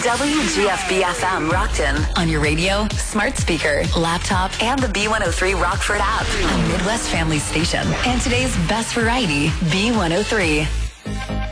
WGFB-FM Rockton. On your radio, smart speaker, laptop, and the B103 Rockford app. A Midwest Family Station. And today's best variety, B103.